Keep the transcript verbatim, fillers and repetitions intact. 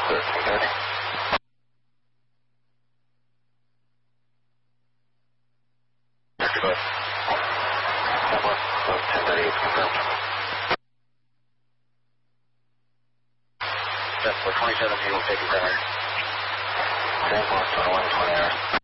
thirteen thirty. Good. ten thirty-eight confirmed. That's for twenty-seven people taking primary. Same one, twenty-one, twenty hours.